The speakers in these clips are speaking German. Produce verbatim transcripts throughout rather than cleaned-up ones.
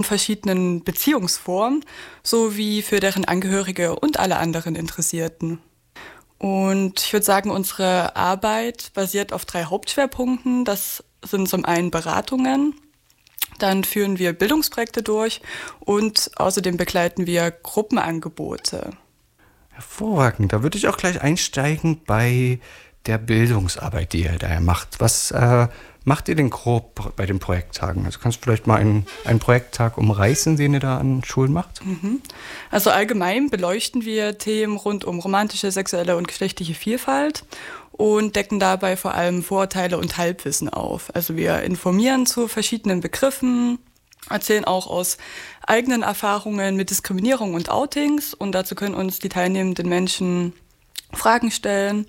verschiedenen Beziehungsformen sowie für deren Angehörige und alle anderen Interessierten. Und ich würde sagen, unsere Arbeit basiert auf drei Hauptschwerpunkten. Das sind zum einen Beratungen, dann führen wir Bildungsprojekte durch und außerdem begleiten wir Gruppenangebote. Hervorragend. Da würde ich auch gleich einsteigen bei der Bildungsarbeit, die ihr da macht. Was äh, macht ihr denn grob bei den Projekttagen? Also kannst du vielleicht mal einen, einen Projekttag umreißen, den ihr da an Schulen macht? Mhm. Also allgemein beleuchten wir Themen rund um romantische, sexuelle und geschlechtliche Vielfalt und decken dabei vor allem Vorurteile und Halbwissen auf. Also wir informieren zu verschiedenen Begriffen, erzählen auch aus eigenen Erfahrungen mit Diskriminierung und Outings und dazu können uns die teilnehmenden Menschen Fragen stellen.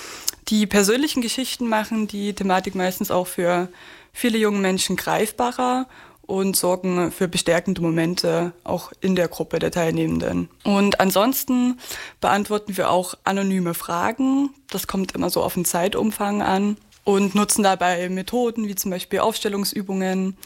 Die persönlichen Geschichten machen die Thematik meistens auch für viele junge Menschen greifbarer und sorgen für bestärkende Momente auch in der Gruppe der Teilnehmenden. Und ansonsten beantworten wir auch anonyme Fragen. Das kommt immer so auf den Zeitumfang an und nutzen dabei Methoden wie zum Beispiel Aufstellungsübungen,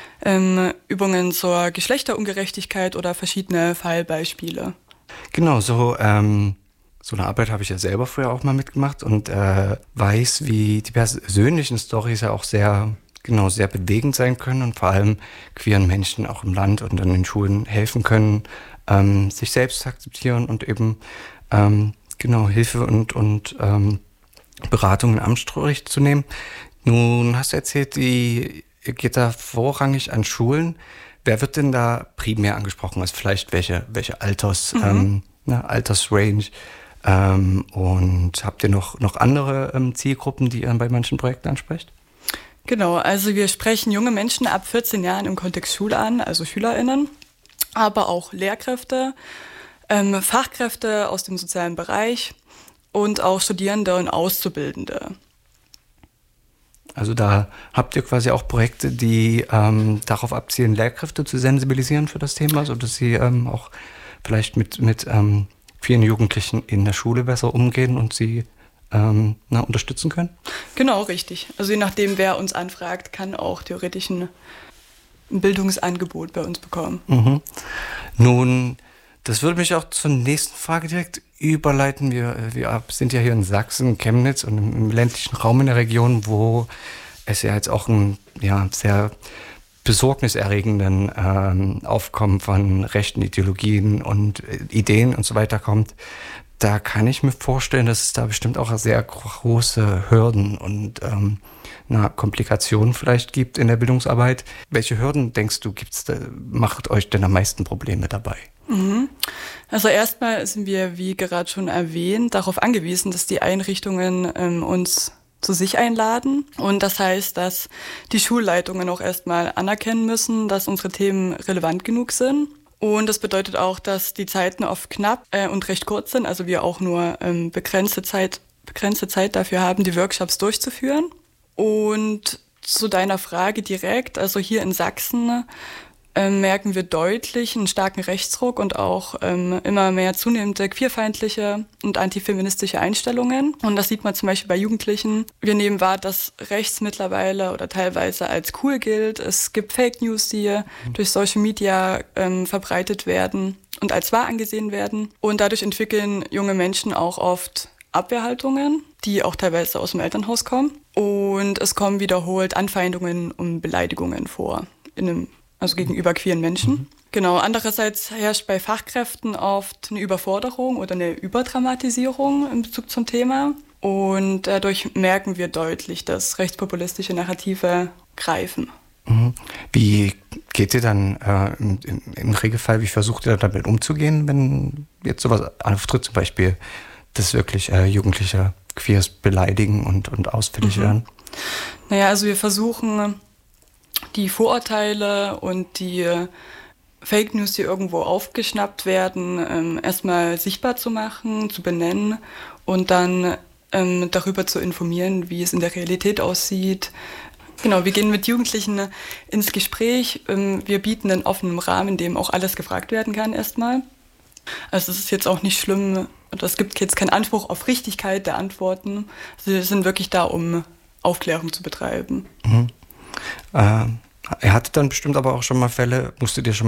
Ähm, Übungen zur Geschlechterungerechtigkeit oder verschiedene Fallbeispiele. Genau, so, ähm, so eine Arbeit habe ich ja selber früher auch mal mitgemacht und äh, weiß, wie die persönlichen Storys ja auch sehr, genau, sehr bewegend sein können und vor allem queeren Menschen auch im Land und an den Schulen helfen können, ähm, sich selbst zu akzeptieren und eben ähm, genau Hilfe und, und ähm, Beratungen am Strich zu nehmen. Nun hast du erzählt, die Ihr geht da vorrangig an Schulen. Wer wird denn da primär angesprochen? Also vielleicht welche, welche Alters, mhm. ähm, ne, Altersrange? Ähm, und habt ihr noch, noch andere ähm, Zielgruppen, die ihr bei manchen Projekten ansprecht? Genau, also wir sprechen junge Menschen ab vierzehn Jahren im Kontext Schule an, also SchülerInnen, aber auch Lehrkräfte, ähm, Fachkräfte aus dem sozialen Bereich und auch Studierende und Auszubildende. Also da habt ihr quasi auch Projekte, die ähm, darauf abzielen, Lehrkräfte zu sensibilisieren für das Thema, sodass sie ähm, auch vielleicht mit, mit ähm, vielen Jugendlichen in der Schule besser umgehen und sie ähm, na, unterstützen können? Genau, richtig. Also je nachdem, wer uns anfragt, kann auch theoretisch ein Bildungsangebot bei uns bekommen. Mhm. Nun, das würde mich auch zur nächsten Frage direkt überleiten. Wir, wir sind ja hier in Sachsen, Chemnitz und im, im ländlichen Raum in der Region, wo es ja jetzt auch ein ja, sehr besorgniserregenden ähm, Aufkommen von rechten Ideologien und Ideen und so weiter kommt. Da kann ich mir vorstellen, dass es da bestimmt auch sehr große Hürden und ähm, na, Komplikationen vielleicht gibt in der Bildungsarbeit. Welche Hürden, denkst du, gibt's da, macht euch denn am meisten Probleme dabei? Mhm. Also erstmal sind wir, wie gerade schon erwähnt, darauf angewiesen, dass die Einrichtungen ähm, uns zu sich einladen. Und das heißt, dass die Schulleitungen auch erstmal anerkennen müssen, dass unsere Themen relevant genug sind. Und das bedeutet auch, dass die Zeiten oft knapp äh, und recht kurz sind. Also wir auch nur ähm, begrenzte Zeit, begrenzte Zeit dafür haben, die Workshops durchzuführen. Und zu deiner Frage direkt, also hier in Sachsen ähm, merken wir deutlich einen starken Rechtsruck und auch ähm, immer mehr zunehmende queerfeindliche und antifeministische Einstellungen. Und das sieht man zum Beispiel bei Jugendlichen. Wir nehmen wahr, dass rechts mittlerweile oder teilweise als cool gilt. Es gibt Fake News, die mhm. durch Social Media ähm, verbreitet werden und als wahr angesehen werden. Und dadurch entwickeln junge Menschen auch oft Abwehrhaltungen, die auch teilweise aus dem Elternhaus kommen. Und es kommen wiederholt Anfeindungen und Beleidigungen vor, in einem, also gegenüber queeren Menschen. Mhm. Genau, andererseits herrscht bei Fachkräften oft eine Überforderung oder eine Überdramatisierung in Bezug zum Thema. Und dadurch merken wir deutlich, dass rechtspopulistische Narrative greifen. Mhm. Wie geht ihr dann äh, im, im Regelfall, wie versucht ihr damit umzugehen, wenn jetzt sowas auftritt, zum Beispiel, dass wirklich äh, Jugendliche Queers beleidigen und, und ausfällig mhm. werden? Naja, also wir versuchen, die Vorurteile und die Fake News, die irgendwo aufgeschnappt werden, ähm, erstmal sichtbar zu machen, zu benennen und dann ähm, darüber zu informieren, wie es in der Realität aussieht. Genau, wir gehen mit Jugendlichen ins Gespräch. Ähm, wir bieten einen offenen Rahmen, in dem auch alles gefragt werden kann erstmal. Also es ist jetzt auch nicht schlimm, es gibt jetzt keinen Anspruch auf Richtigkeit der Antworten. Also wir sind wirklich da, um Aufklärung zu betreiben. Mhm. Äh, ihr hattet dann bestimmt aber auch schon mal Fälle, musstet ihr schon